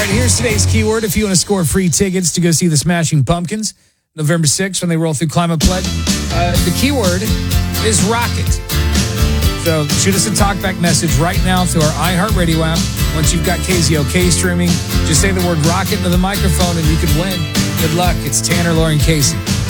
right, here's today's keyword. If you want to score free tickets to go see the Smashing Pumpkins, November 6th when they roll through Climate Pledge, the keyword is rocket. So shoot us a talkback message right now through our iHeartRadio app. Once you've got KZOK streaming, just say the word rocket into the microphone and you could win. Good luck. It's Tanner, Lauren, Casey.